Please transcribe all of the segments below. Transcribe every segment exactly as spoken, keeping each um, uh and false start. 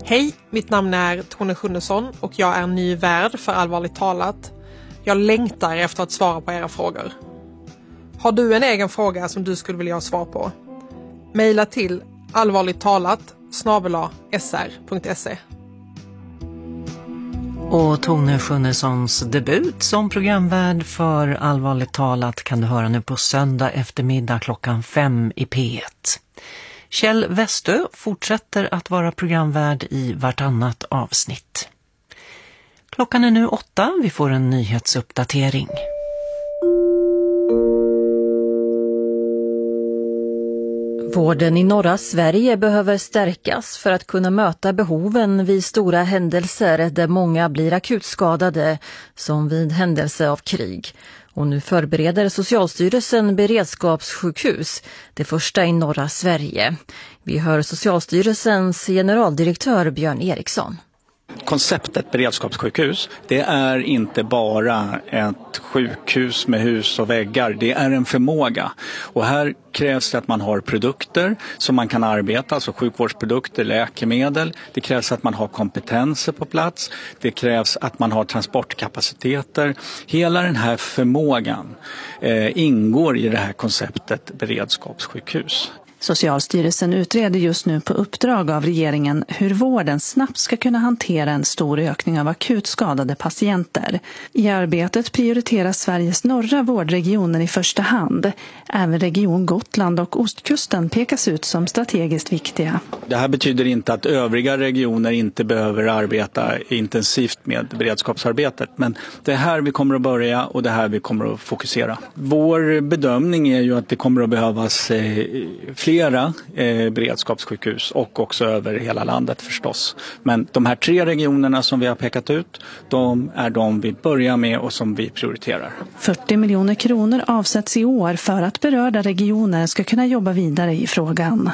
Hej, mitt namn är Tone Sjunnesson och jag är ny värd för Allvarligt talat. Jag längtar efter att svara på era frågor. Har du en egen fråga som du skulle vilja ha svar på? Maila till allvarligttalat snabel-a s r punkt se. Och Tone Sjunnessons debut som programvärd för Allvarligt talat kan du höra nu på söndag eftermiddag klockan fem i P ett. Kjell Westö fortsätter att vara programvärd i vartannat avsnitt. Klockan är nu åtta, vi får en nyhetsuppdatering. Vården i norra Sverige behöver stärkas för att kunna möta behoven vid stora händelser där många blir akutskadade, som vid händelse av krig. Och nu förbereder Socialstyrelsen beredskapssjukhus, det första i norra Sverige. Vi hör Socialstyrelsens generaldirektör Björn Eriksson. Konceptet beredskapssjukhus, det är inte bara ett sjukhus med hus och väggar, det är en förmåga. Och här krävs det att man har produkter som man kan arbeta, alltså sjukvårdsprodukter, läkemedel. Det krävs att man har kompetenser på plats. Det krävs att man har transportkapaciteter. Hela den här förmågan eh, ingår i det här konceptet beredskapssjukhus. Socialstyrelsen utreder just nu på uppdrag av regeringen hur vården snabbt ska kunna hantera en stor ökning av akut skadade patienter. I arbetet prioriteras Sveriges norra vårdregioner i första hand. Även region Gotland och ostkusten pekas ut som strategiskt viktiga. Det här betyder inte att övriga regioner inte behöver arbeta intensivt med beredskapsarbetet. Men det är här vi kommer att börja och det här vi kommer att fokusera. Vår bedömning är ju att det kommer att behövas eh, flera eh, beredskapssjukhus och också över hela landet förstås. Men de här tre regionerna som vi har pekat ut, de är de vi börjar med och som vi prioriterar. fyrtio miljoner kronor avsätts i år för att berörda regioner ska kunna jobba vidare i frågan.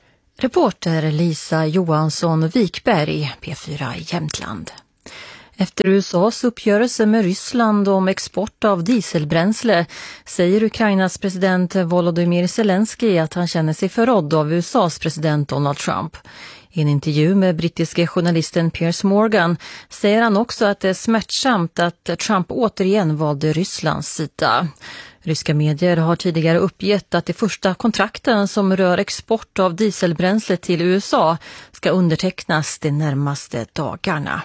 Reporter Lisa Johansson Wikberg, P fyra i Jämtland. Efter U S A:s uppgörelse med Ryssland om export av dieselbränsle säger Ukrainas president Volodymyr Zelensky att han känner sig förrådd av U S A:s president Donald Trump. I en intervju med brittiske journalisten Piers Morgan säger han också att det är smärtsamt att Trump återigen valde Rysslands sida. Ryska medier har tidigare uppgett att de första kontrakten som rör export av dieselbränsle till U S A ska undertecknas de närmaste dagarna.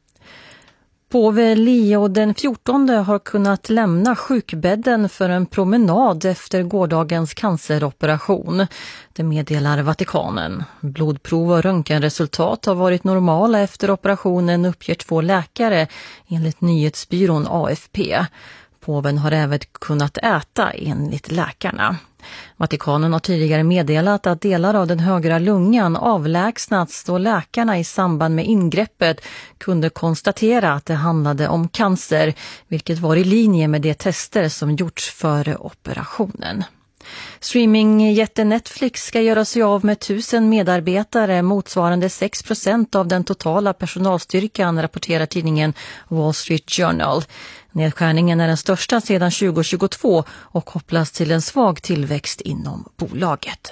Påve Leo den fjortonde har kunnat lämna sjukbädden för en promenad efter gårdagens canceroperation. Det meddelar Vatikanen. Blodprov och röntgenresultat har varit normala efter operationen, uppger två läkare enligt nyhetsbyrån A F P. Påven har även kunnat äta enligt läkarna. Vatikanen har tidigare meddelat att delar av den högra lungan avlägsnats då läkarna i samband med ingreppet kunde konstatera att det handlade om cancer, vilket var i linje med de tester som gjorts före operationen. Streamingjätten Netflix ska göra sig av med tusen medarbetare, motsvarande sex procent av den totala personalstyrkan, rapporterar tidningen Wall Street Journal. Nedskärningen är den största sedan tjugo tjugotvå och kopplas till en svag tillväxt inom bolaget.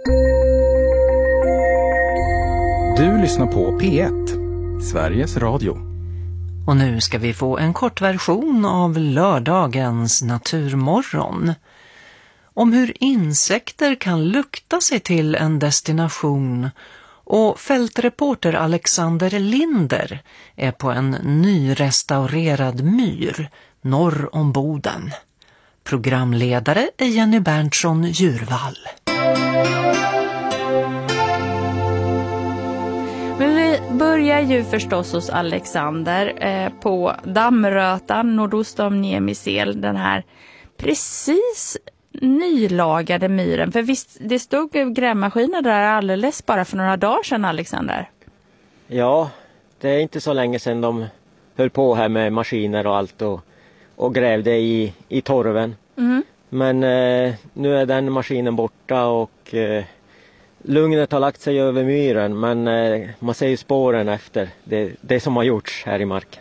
Du lyssnar på P ett, Sveriges Radio. Och nu ska vi få en kort version av lördagens Naturmorgon. Om hur insekter kan lukta sig till en destination, och fältreporter Alexander Linder är på en nyrestaurerad myr norr om Boden. Programledare är Jenny Berntsson Djurvall. Men vi börjar ju förstås hos Alexander eh, på Dammrötan nordost om Niemisel, den här precis nylagade myren. För visst, det stod grävmaskiner där alldeles bara för några dagar sedan, Alexander. Ja, det är inte så länge sedan de höll på här med maskiner och allt och, och grävde i, i torven. Mm. Men eh, nu är den maskinen borta och eh, lugnet har lagt sig över myren, men eh, man ser ju spåren efter det, det som har gjorts här i marken.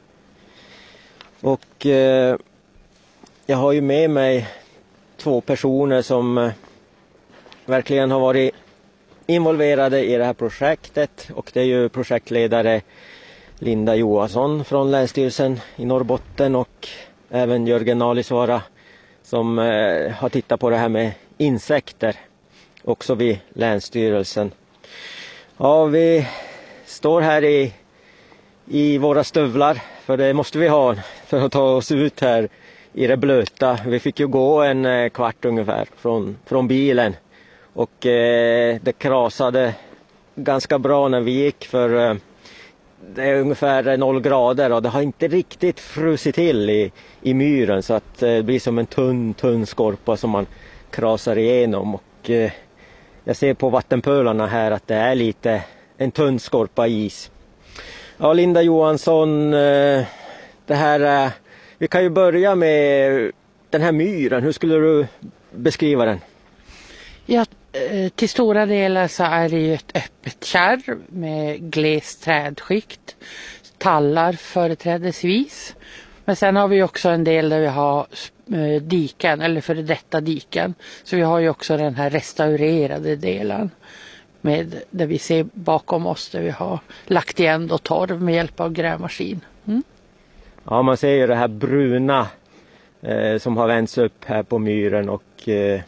Och eh, jag har ju med mig två personer som eh, verkligen har varit involverade i det här projektet och det är ju projektledare Linda Johansson från Länsstyrelsen i Norrbotten och även Jörgen Nalisvaara som eh, har tittat på det här med insekter också vid Länsstyrelsen. Ja, vi står här i, i våra stövlar för det måste vi ha för att ta oss ut här i det blöta. Vi fick ju gå en eh, kvart ungefär från, från bilen och eh, det krasade ganska bra när vi gick för eh, det är ungefär noll grader och det har inte riktigt frusit till i, i myren så att det blir som en tunn, tunn skorpa som man krasar igenom. Och eh, jag ser på vattenpölarna här att det är lite en tunn skorpa is. Ja, Linda Johansson, eh, det här, eh, vi kan ju börja med den här myren. Hur skulle du beskriva den? Ja, till stora delar så är det ju ett öppet kärr med glest trädskikt, tallar företrädesvis. Men sen har vi också en del där vi har diken eller före detta diken. Så vi har ju också den här restaurerade delen med där vi ser bakom oss där vi har lagt igen då torv med hjälp av grävmaskin. Mm. Ja, man ser ju det här bruna eh, som har vänts upp här på myren och eh,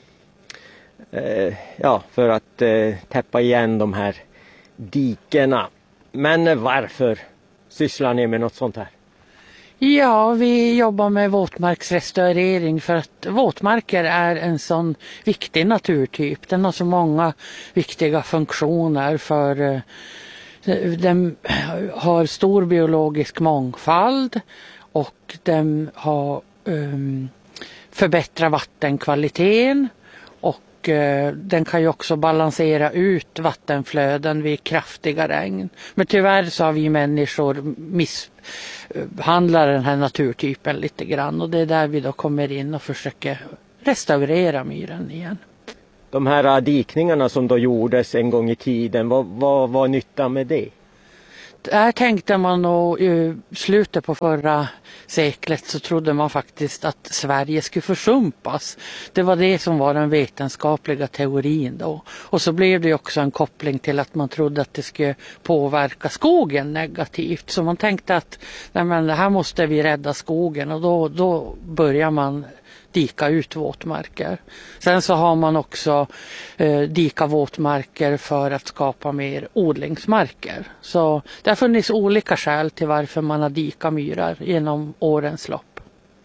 eh, ja, för att eh, täppa igen de här dikerna. Men varför sysslar ni med något sånt här? Ja, vi jobbar med våtmarksrestaurering för att våtmarker är en sån viktig naturtyp. Den har så många viktiga funktioner för den har stor biologisk mångfald och den har um, förbättrat vattenkvaliteten och uh, den kan ju också balansera ut vattenflöden vid kraftiga regn. Men tyvärr så har vi människor misshandlar den här naturtypen lite grann och det är där vi då kommer in och försöker restaurera myren igen. De här dikningarna som då gjordes en gång i tiden, vad var, var nyttan med det? Där tänkte man nog i slutet på förra seklet så trodde man faktiskt att Sverige skulle försumpas. Det var det som var den vetenskapliga teorin då. Och så blev det också en koppling till att man trodde att det skulle påverka skogen negativt. Så man tänkte att nej men, det här måste vi rädda skogen och då, då börjar man dika ut våtmarker. Sen så har man också eh, dika våtmarker för att skapa mer odlingsmarker. Så det har funnits olika skäl till varför man har dika myrar genom årens lopp.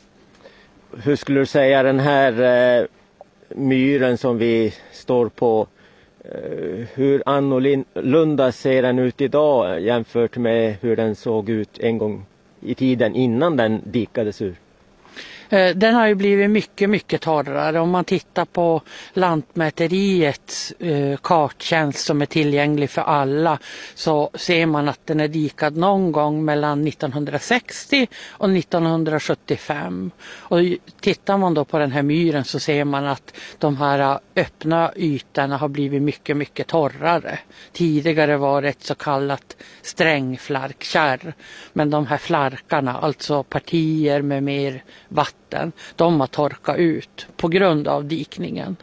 Hur skulle du säga den här eh, myren som vi står på, eh, hur annorlunda ser den ut idag jämfört med hur den såg ut en gång i tiden innan den dikades ur? Den har ju blivit mycket, mycket torrare. Om man tittar på Lantmäteriets eh, karttjänst som är tillgänglig för alla så ser man att den är dikad någon gång mellan nittonhundrasextio och nittonhundrasjuttiofem. Och tittar man då på den här myren så ser man att de här öppna ytorna har blivit mycket, mycket torrare. Tidigare var det ett så kallat strängflarkkärr. Men de här flarkarna, alltså partier med mer vatten, de har torkat ut på grund av dikningen.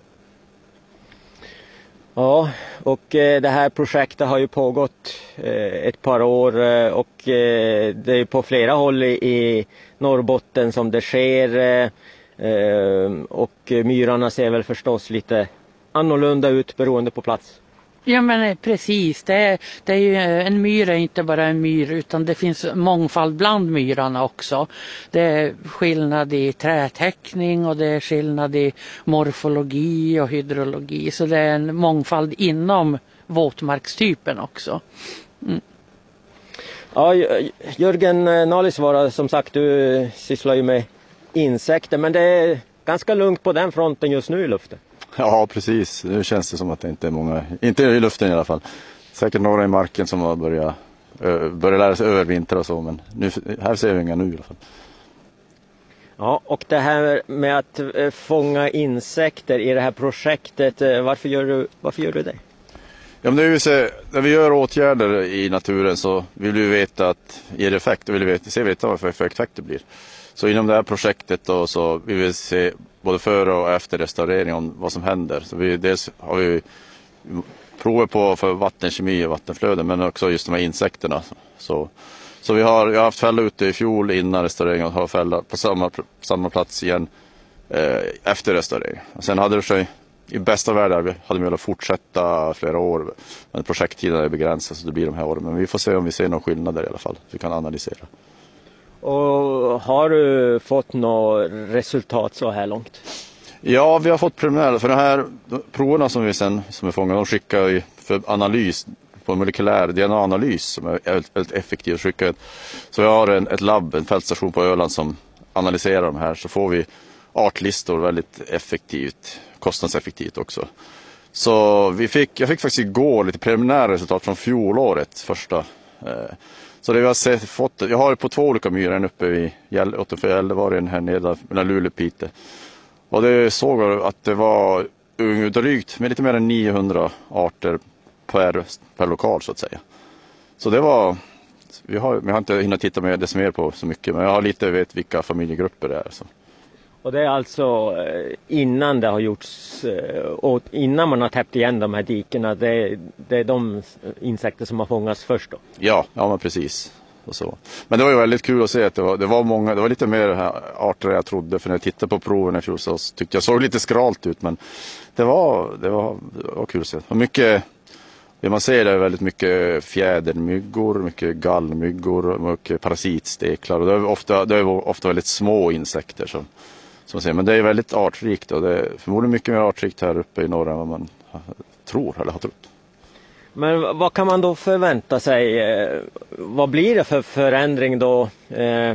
Ja, och eh, det här projektet har ju pågått eh, ett par år eh, och eh, det är på flera håll i, i Norrbotten som det sker eh, eh, och myrarna ser väl förstås lite annorlunda ut beroende på plats. Ja men precis, det är, det är ju, en myr är inte bara en myr utan det finns mångfald bland myrarna också. Det är skillnad i trätäckning och det är skillnad i morfologi och hydrologi så det är en mångfald inom våtmarkstypen också. Mm. Ja, Jörgen Nalisvaara, som sagt du sysslar ju med insekter men det är ganska lugnt på den fronten just nu i luften. Ja, precis. Nu känns det som att det inte är många, inte i luften i alla fall. Säkert några i marken som har börjat, börjat lära sig övervintra och så, men nu, här ser vi inga nu i alla fall. Ja, och det här med att fånga insekter i det här projektet, varför gör du, varför gör du det? Ja, men det är ju så, när vi gör åtgärder i naturen så vill vi veta att ger det effekt och vill vi veta, se veta vad för effekt det blir. Så inom det här projektet då, så vill vi se både före och efter restaurering om vad som händer. Så vi, dels har vi prover på för vattenkemi och vattenflöden, men också just de här insekterna. Så, så vi har, jag har haft fälla ute i fjol innan restaureringen och har fälla på samma, samma plats igen eh, efter restaurering. Och sen hade det sig i bästa världar hade vi velat fortsätta flera år, men projekttiden är begränsad så det blir de här åren. Men vi får se om vi ser några skillnader i alla fall, vi kan analysera. Och har du fått något resultat så här långt? Ja, vi har fått preliminära, för de här proverna som vi sen som är fångade, de skickar vi för analys på molekylär D N A-analys som är väldigt, väldigt effektiv. Skickar, så vi har en, ett labb, en fältstation på Öland som analyserar de här, så får vi artlistor väldigt effektivt, kostnadseffektivt också. Så vi fick, jag fick faktiskt igår lite preliminära resultat från fjolåret första. Eh, så det vi har sett, fått, jag har på två olika myrar, en uppe vid utanför Gällivare, här nere mellan Luleå och Piteå. Och det såg att det var drygt med lite mer än niohundra arter per, per lokal så att säga. Så det var, vi har, vi har inte hunnit titta med det mer på så mycket, men jag har lite vet vilka familjegrupper det är. Så. Och det är alltså innan det har gjorts, och innan man har täppt igen de här dikerna, det, det är de insekter som har fångats först då? Ja, ja men precis. Och så. Men det var ju väldigt kul att se att det var, det var många, det var lite mer arter än jag trodde, för när jag tittade på proven i fjol så tyckte jag såg lite skralt ut, men det var, det var, det var kul att se. Och mycket, det man ser är väldigt mycket fjädermyggor, mycket gallmyggor, mycket parasitsteklar, och det är ofta, det är ofta väldigt små insekter som, som man ser, men det är väldigt artrikt och det är förmodligen mycket mer artrikt här uppe i norr än vad man tror eller har trott. Men vad kan man då förvänta sig? Vad blir det för förändring då eh,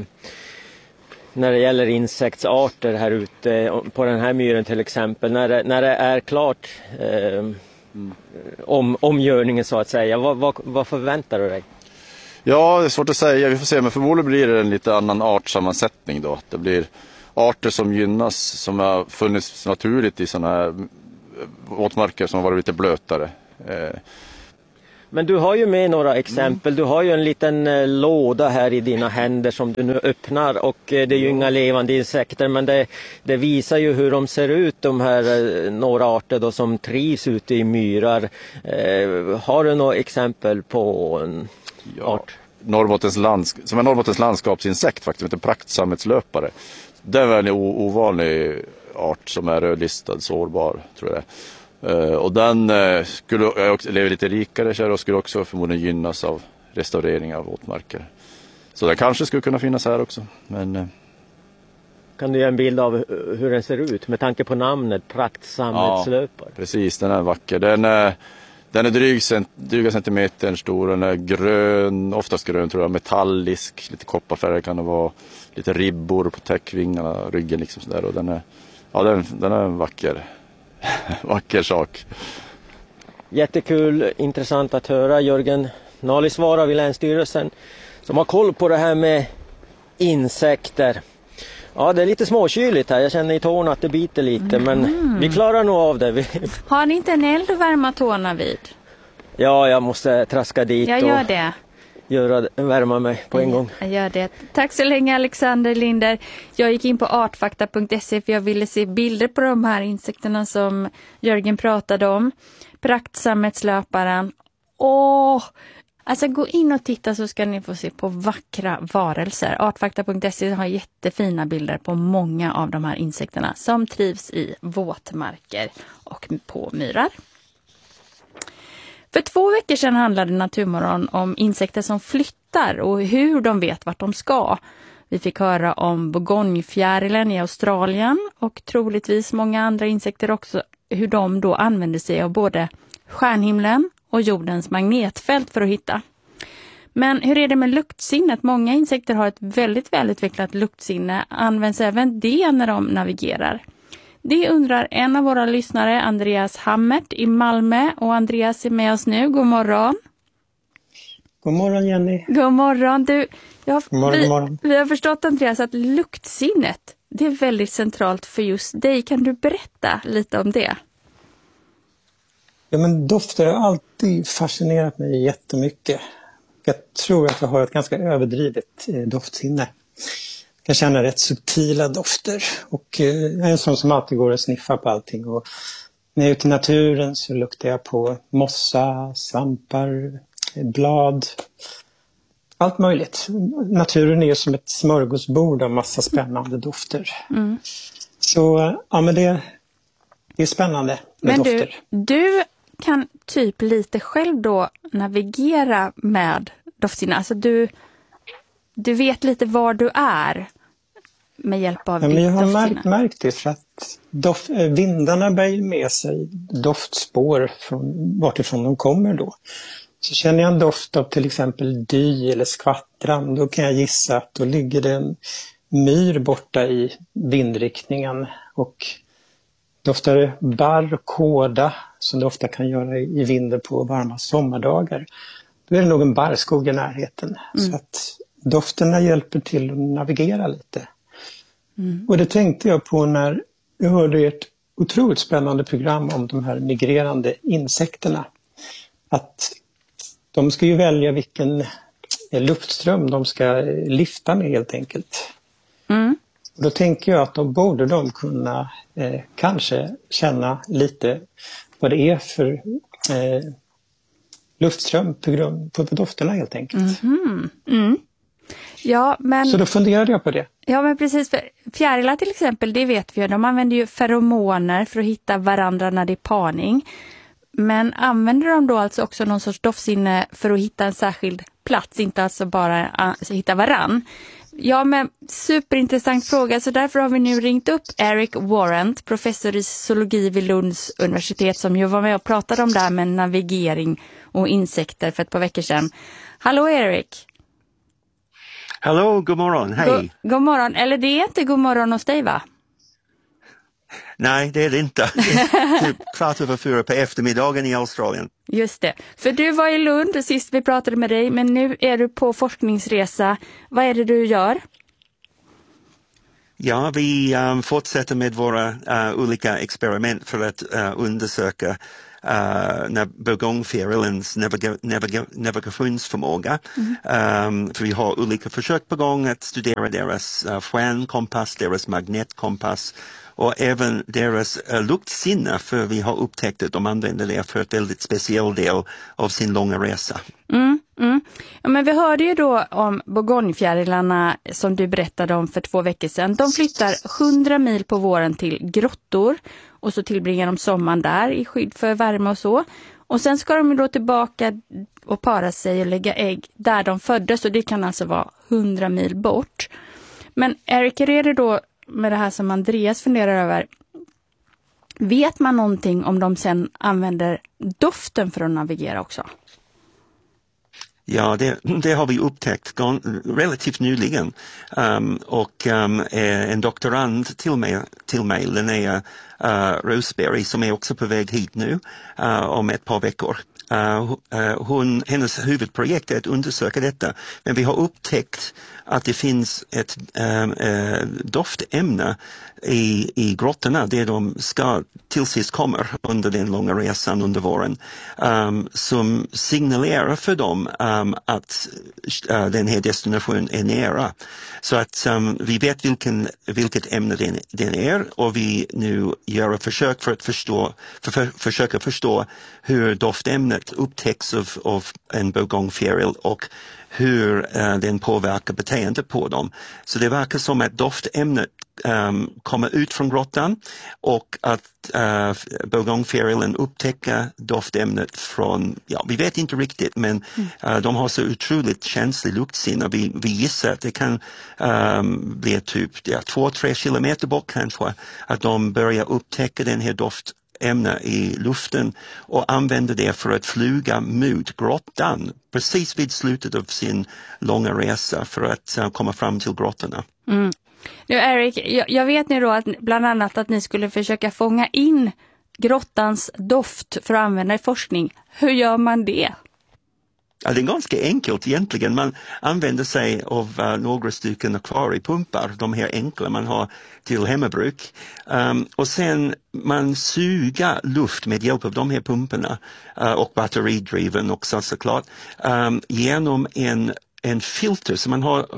när det gäller insektsarter här ute på den här myren till exempel? När det, när det är klart eh, mm. om, omgörningen så att säga, vad, vad, vad förväntar du dig? Ja, det är svårt att säga. Vi får se, men förmodligen blir det en lite annan artsammansättning då. Det blir arter som gynnas, som har funnits naturligt i sådana här våtmarker som har varit lite blötare. Eh, Men du har ju med några exempel. Du har ju en liten eh, låda här i dina händer som du nu öppnar, och eh, det är ju inga levande insekter, men det, det visar ju hur de ser ut, de här eh, några arter då som trivs ute i myrar. Eh, har du några exempel på en ja, art? Norrbottens landsk- som är Norrbottens landskapsinsekt faktiskt, heter praktsammetslöpare. Det är en väldigt ovanlig art som är rödlistad, sårbar tror jag. Uh, och den uh, skulle uh, också leva lite rikare kär, och skulle också förmodligen gynnas av restaurering av våtmarker. Så det kanske skulle kunna finnas här också. Men, uh... Kan du ge en bild av hur den ser ut med tanke på namnet praktsammetslöpare? Ja, precis, den är vacker. Den är, den är dryg, dryga centimeter stor, den är grön, oftast grön tror jag, metallisk, lite kopparfärg kan det vara, lite ribbor på täckvingarna, ryggen liksom sådär. Och den är, ja, den, den är vacker. Vacker sak. Jättekul, intressant att höra. Jörgen Nalisvaara vid Länsstyrelsen som har koll på det här med insekter. Ja, det är lite småkyligt här. Jag känner i tårna att det biter lite, mm. men vi klarar nog av det. Har ni inte en eld att värma tårna vid? Ja, jag måste traska dit. Jag gör det. Göra, värma mig på en gång. Jag gör det. Tack så länge Alexander Linder. Jag gick in på artfakta punkt se för jag ville se bilder på de här insekterna som Jörgen pratade om. Praktsammetslöparen. Åh! Alltså gå in och titta så ska ni få se på vackra varelser. artfakta punkt se har jättefina bilder på många av de här insekterna som trivs i våtmarker och på myrar. För två veckor sedan handlade Naturmorgon om insekter som flyttar och hur de vet vart de ska. Vi fick höra om bourgognefjärilen i Australien och troligtvis många andra insekter också, hur de då använder sig av både stjärnhimlen och jordens magnetfält för att hitta. Men hur är det med luktsinnet? Många insekter har ett väldigt välutvecklat luktsinne. Används även det när de navigerar? Det undrar en av våra lyssnare, Andreas Hammert i Malmö. Och Andreas är med oss nu. God morgon. God morgon Jenny. God morgon. Du, jag, god morgon, vi, god morgon. Vi har förstått Andreas att luktsinnet, det är väldigt centralt för just dig. Kan du berätta lite om det? Ja, men dofter har alltid fascinerat mig jättemycket. Jag tror att jag har ett ganska överdrivet eh, doftsinne. Jag kan känna rätt subtila dofter och eh, jag är en sån som alltid går och sniffar på allting. Och när jag är ute i naturen så luktar jag på mossa, svampar, blad. Allt möjligt. Naturen är ju som ett smörgåsbord av massa spännande dofter. Mm. Så ja, men det, det är spännande med men dofter. Du, du kan typ lite själv då navigera med doftsinne. Alltså du, du vet lite var du är med hjälp av ja, ditt men jag har doftsinne. märkt, märkt det för att doft, vindarna bär med sig doftspår från vartifrån de kommer då. Så känner jag en doft av till exempel dy eller skvattran, då kan jag gissa att då ligger det en myr borta i vindriktningen. Och doftar det barr och kåda, som det ofta kan göra i vinden på varma sommardagar, då är det nog en barrskog i närheten. Mm. Så att dofterna hjälper till att navigera lite. Mm. Och det tänkte jag på när jag hörde ett otroligt spännande program om de här migrerande insekterna. Att de ska ju välja vilken luftström de ska lifta med helt enkelt. Mm. Och då tänker jag att då borde de kunna eh, kanske känna lite vad det är för eh, luftström på, grund, på, på dofterna helt enkelt. Mm. Mm. Ja, men... Så då funderade jag på det. Ja, men precis. För fjärilar till exempel, det vet vi ju. De använder ju feromoner för att hitta varandra när det är parning. Men använder de då alltså också någon sorts doftsinne för att hitta en särskild plats, inte alltså bara alltså hitta varann? Ja, men superintressant fråga, så därför har vi nu ringt upp Eric Warrant, professor i zoologi vid Lunds universitet, som ju var med och pratade om det här med navigering och insekter för ett par veckor sedan. Hallå Eric! Hallå, god morgon, hej! God, god morgon, eller det är inte god morgon hos dig va? Nej, det är det inte. Det är typ kvart över fyra på eftermiddagen i Australien. Just det. För du var i Lund sist vi pratade med dig, men nu är du på forskningsresa. Vad är det du gör? Ja, vi um, fortsätter med våra uh, olika experiment för att uh, undersöka uh, när bourgognefjärilens naviga- naviga- navigationsförmåga. Mm. Um, för vi har olika försök på gång att studera deras uh, stjärnkompass, deras magnetkompass och även deras uh, luktsinne, för vi har upptäckt att de använder det för ett väldigt speciell del av sin långa resa. Mm, mm. Ja, men vi hörde ju då om bourgognefjärilarna som du berättade om för två veckor sedan. De flyttar hundra mil på våren till grottor och så tillbringar de sommaren där i skydd för värme och så. Och sen ska de då tillbaka och para sig och lägga ägg där de föddes, och det kan alltså vara hundra mil bort. Men Eric, hur är det då med det här som Andreas funderar över? Vet man någonting om de sen använder doften för att navigera också? Ja, det, det har vi upptäckt relativt nyligen. Um, och um, en doktorand till mig, till mig Linnea uh, Roseberry, som är också på väg hit nu uh, om ett par veckor. Uh, hon, hennes huvudprojekt är att undersöka detta, men vi har upptäckt att det finns ett um, uh, doftämne i, i grottorna där de ska till sist kommer under den långa resan under våren, um, som signalerar för dem um, att uh, den här destinationen är nära. Så att um, vi vet vilken, vilket ämne den, den är, och vi nu gör ett försök för att förstå, för, för, försöka förstå hur doftämnet upptäcks av, av en bourgognefjäril och hur uh, den påverkar beteende på dem. Så det verkar som att doftämnet um, kommer ut från grottan, och att uh, bourgognefjärilen upptäcker doftämnet från, ja, vi vet inte riktigt, men uh, de har så otroligt känslig luktsinne. Vi, vi gissar att det kan um, bli typ ja, två, tre kilometer bort kanske, att de börjar upptäcka den här doft ämne i luften och använder det för att flyga mot grottan precis vid slutet av sin långa resa för att uh, komma fram till grottorna. Mm. Nu Eric, jag, jag vet nu då att bland annat att ni skulle försöka fånga in grottans doft för att använda i forskning. Hur gör man det? Ja, det är ganska enkelt egentligen. Man använder sig av uh, några stycken akvariepumpar, de här enkla man har till hemmabruk. Um, och sen man suger luft med hjälp av de här pumparna uh, och batteridriven också såklart, um, genom en en filter som man har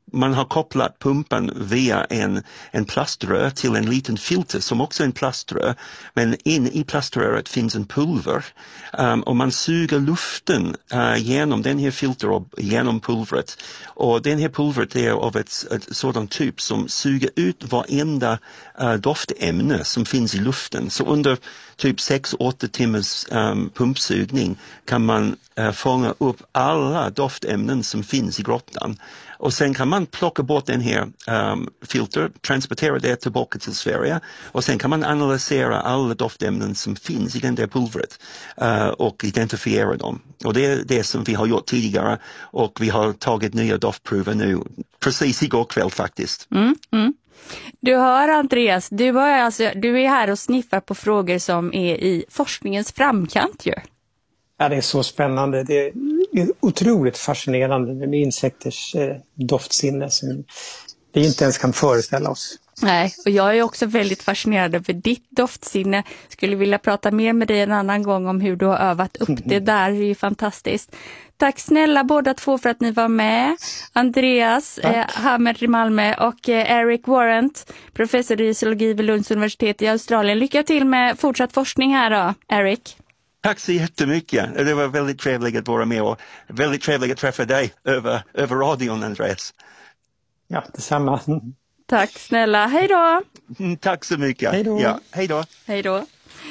man har kopplat pumpen via en, en plaströr till en liten filter som också är en plaströr. Men in i plaströret finns en pulver um, och man suger luften uh, genom den här filtret och genom pulvret. Och den här pulvret är av ett, ett sådant typ som suger ut varenda uh, doftämne som finns i luften. Så under typ sex åtta timmars um, pumpsugning kan man uh, fånga upp alla doftämnen som finns i grottan. Och sen kan man plocka bort den här um, filter, transportera det tillbaka till Sverige och sen kan man analysera alla doftämnen som finns i den där pulvret uh, och identifiera dem. Och det är det som vi har gjort tidigare och vi har tagit nya doftprover nu, precis igår kväll faktiskt. Mm, mm. Du hör Andreas, du är, alltså, du är här och sniffar på frågor som är i forskningens framkant ju. Ja, det är så spännande. Det är otroligt fascinerande med insekters eh, doftsinne som vi inte ens kan föreställa oss. Nej, och jag är också väldigt fascinerad över ditt doftsinne. Skulle vilja prata mer med dig en annan gång om hur du har övat upp det där. Det är ju fantastiskt. Tack snälla båda två för att ni var med. Andreas eh, Hammer i Malmö och eh, Eric Warrant, professor i zoologi vid Lunds universitet i Australien. Lycka till med fortsatt forskning här då, Eric. Tack så jättemycket. Det var väldigt trevligt att vara med och väldigt trevligt att träffa dig över, över radion, Andreas. Ja, detsamma. Tack snälla. Hej då. Mm, tack så mycket. Hej då. Ja, hej då. Hej då.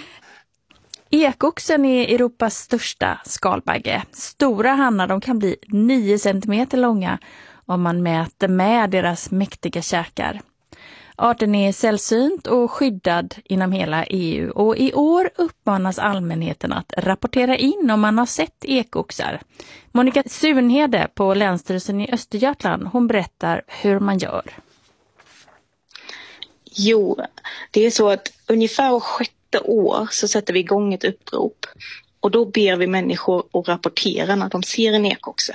Ekoxen är Europas största skalbagge. Stora hannar de kan bli nio centimeter långa om man mäter med deras mäktiga käkar. Arten är sällsynt och skyddad inom hela E U och i år uppmanas allmänheten att rapportera in om man har sett ekoxar. Monica Sunhede på Länsstyrelsen i Östergötland, hon berättar hur man gör. Jo, det är så att ungefär sjätte år så sätter vi igång ett upprop och då ber vi människor att rapportera när de ser en ekoxe.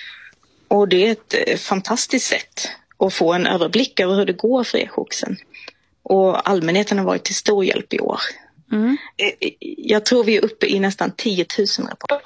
Och det är ett fantastiskt sätt att få en överblick över hur det går för ekoxen. Och allmänheten har varit till stor hjälp i år. Mm. Jag tror vi är uppe i nästan tio tusen rapporter.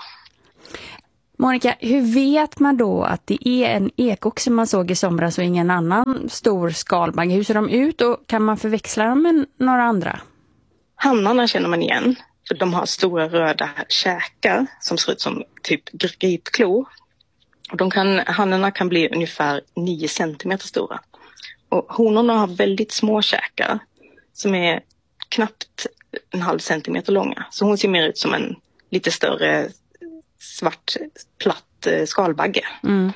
Monica, hur vet man då att det är en ekoxe man såg i somras och ingen annan stor skalbagge? Hur ser de ut och kan man förväxla dem med några andra? Hannarna känner man igen. För de har stora röda käkar som ser ut som typ gripklor. Och de kan, hannarna kan bli ungefär nio centimeter stora. Och honorna har väldigt små käkar som är knappt en halv centimeter långa. Så hon ser mer ut som en lite större svart platt skalbagge. Mm.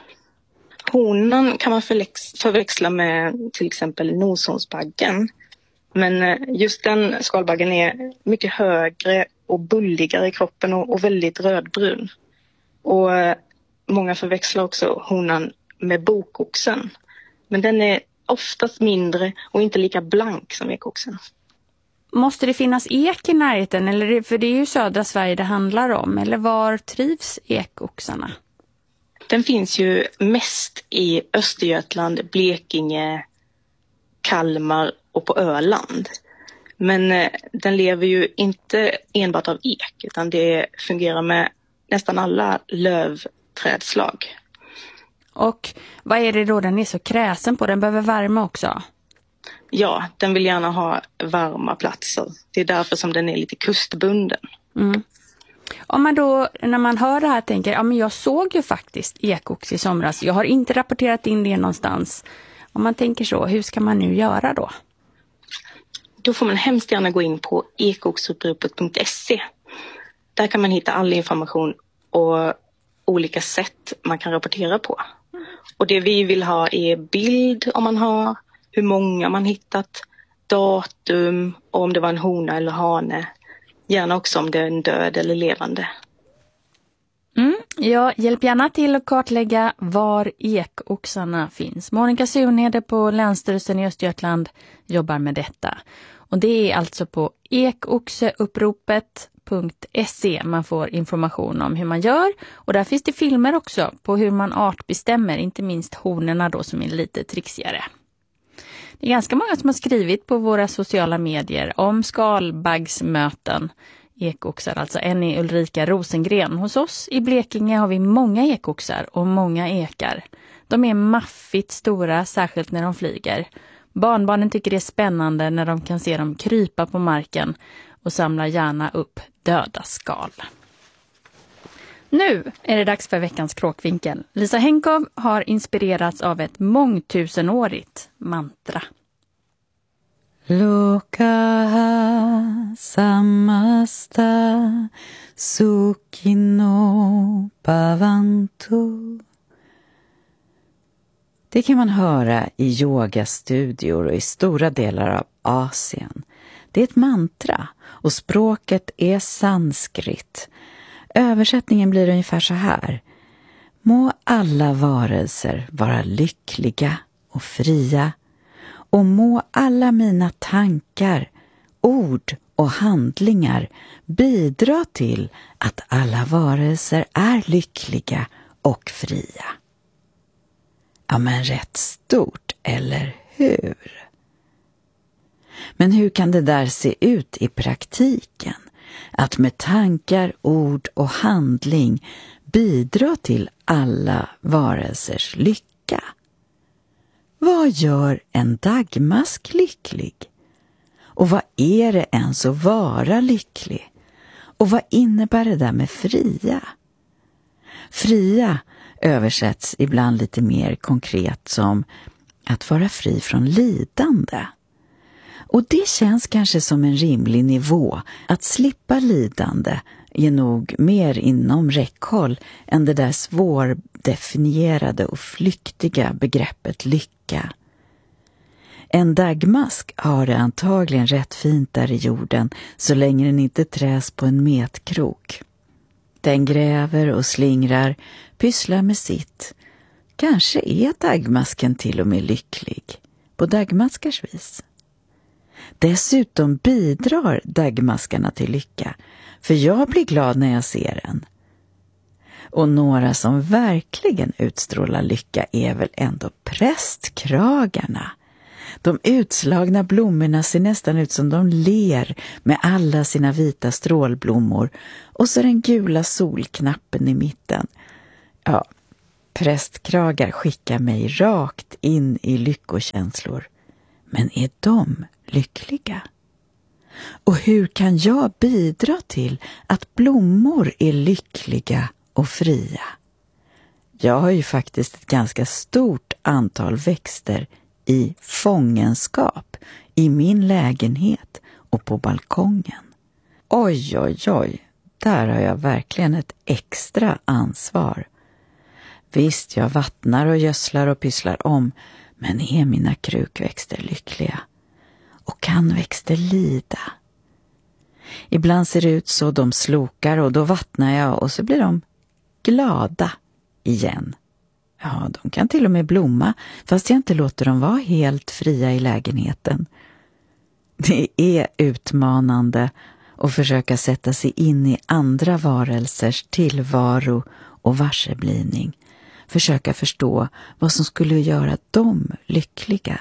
Honan kan man förväxla med till exempel noshornsbaggen. Men just den skalbaggen är mycket högre och bulligare i kroppen och, och väldigt rödbrun. Och många förväxlar också honan med bokoxen. Men den är oftast mindre och inte lika blank som ekoxen. Måste det finnas ek i närheten? Eller, för det är ju södra Sverige det handlar om. Eller var trivs ekoxarna? Den finns ju mest i Östergötland, Blekinge, Kalmar och på Öland. Men eh, den lever ju inte enbart av ek utan det fungerar med nästan alla lövträdslag. Och vad är det då den är så kräsen på? Den behöver värme också? Ja, den vill gärna ha varma platser. Det är därför som den är lite kustbunden. Mm. Om man då, när man hör det här, tänker, ja men jag såg ju faktiskt ekox i somras. Jag har inte rapporterat in det någonstans. Om man tänker så, hur ska man nu göra då? Då får man hemskt gärna gå in på ekoxuppropet punkt se. Där kan man hitta all information och olika sätt man kan rapportera på. Och det vi vill ha är bild om man har, hur många man hittat, datum och om det var en hona eller hane. Gärna också om det är en död eller levande. Mm, ja, hjälp gärna till att kartlägga var ekoxarna finns. Monica Sunhede på Länsstyrelsen i Östergötland jobbar med detta. Och det är alltså på ekoxeuppropet punkt se man får information om hur man gör. Och där finns det filmer också på hur man artbestämmer, inte minst honorna då som är lite trixigare. Det är ganska många som har skrivit på våra sociala medier om skalbaggsmöten. Ekoxar, alltså en är Ulrika Rosengren. Hos oss i Blekinge har vi många ekoxar och många ekar. De är maffigt stora, särskilt när de flyger. Barnbarnen tycker det är spännande när de kan se dem krypa på marken och samlar gärna upp döda skal. Nu är det dags för veckans kråkvinkel. Lisa Henkow har inspirerats av ett mångtusenårigt mantra. Lokaha samasta sukhino bhavantu. Det kan man höra i yogastudior och i stora delar av Asien. Det är ett mantra och språket är sanskrit. Översättningen blir ungefär så här. Må alla varelser vara lyckliga och fria, och må alla mina tankar, ord och handlingar bidra till att alla varelser är lyckliga och fria. Ja, men rätt stort, eller hur? Men hur kan det där se ut i praktiken? Att med tankar, ord och handling bidra till alla varelsers lycka. Vad gör en dagmask lycklig? Och vad är det ens att vara lycklig? Och vad innebär det där med fria? Fria översätts ibland lite mer konkret som att vara fri från lidande. Och det känns kanske som en rimlig nivå. Att slippa lidande är nog mer inom räckhåll än det där svårdefinierade och flyktiga begreppet lycka. En dagmask har det antagligen rätt fint där i jorden så länge den inte träs på en metkrok. Den gräver och slingrar, pysslar med sitt. Kanske är dagmasken till och med lycklig, på dagmaskars vis. Dessutom bidrar dagmaskarna till lycka, för jag blir glad när jag ser den. Och några som verkligen utstrålar lycka är väl ändå prästkragarna. De utslagna blommorna ser nästan ut som de ler med alla sina vita strålblommor och så den gula solknappen i mitten. Ja, prästkragar skickar mig rakt in i lyckokänslor. Men är de lyckliga? Och hur kan jag bidra till att blommor är lyckliga och fria? Jag har ju faktiskt ett ganska stort antal växter i fångenskap i min lägenhet och på balkongen. Oj, oj, oj, där har jag verkligen ett extra ansvar. Visst, jag vattnar och gödslar och pysslar om, men är mina krukväxter lyckliga? Och kan växter lida? Ibland ser det ut så de slokar och då vattnar jag och så blir de glada igen. Ja, de kan till och med blomma fast jag inte låter dem vara helt fria i lägenheten. Det är utmanande att försöka sätta sig in i andra varelsers tillvaro och varseblivning. Försöka förstå vad som skulle göra dem lyckliga.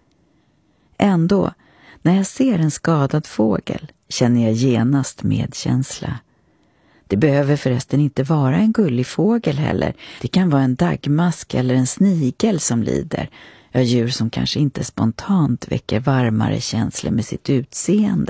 Ändå, när jag ser en skadad fågel känner jag genast medkänsla. Det behöver förresten inte vara en gullig fågel heller. Det kan vara en dagmask eller en snigel som lider. Ja, djur som kanske inte spontant väcker varmare känslor med sitt utseende.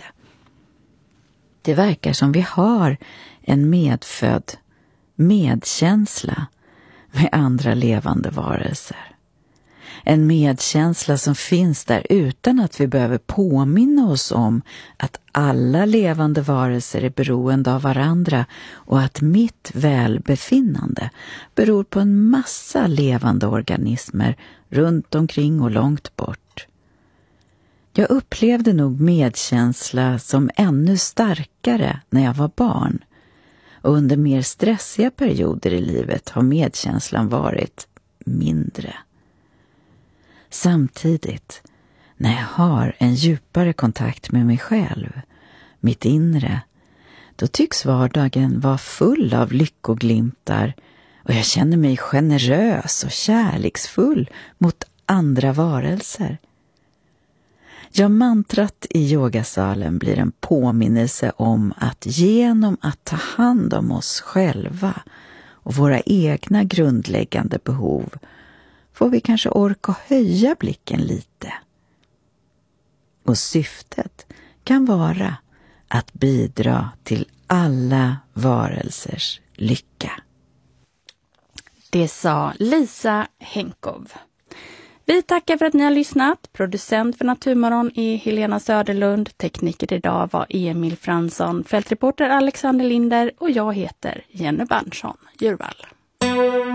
Det verkar som vi har en medfödd medkänsla med andra levande varelser. En medkänsla som finns där utan att vi behöver påminna oss om att alla levande varelser är beroende av varandra och att mitt välbefinnande beror på en massa levande organismer runt omkring och långt bort. Jag upplevde nog medkänsla som ännu starkare när jag var barn. Och under mer stressiga perioder i livet har medkänslan varit mindre. Samtidigt, när jag har en djupare kontakt med mig själv, mitt inre, då tycks vardagen vara full av lyckoglimtar och jag känner mig generös och kärleksfull mot andra varelser. Ja, mantrat i yogasalen blir en påminnelse om att genom att ta hand om oss själva och våra egna grundläggande behov får vi kanske orka höja blicken lite. Och syftet kan vara att bidra till alla varelsers lycka. Det sa Lisa Henkov. Vi tackar för att ni har lyssnat. Producent för Naturmorgon är Helena Söderlund. Tekniker idag var Emil Fransson. Fältreporter Alexander Linder och jag heter Jenny Berntsson Djurvall.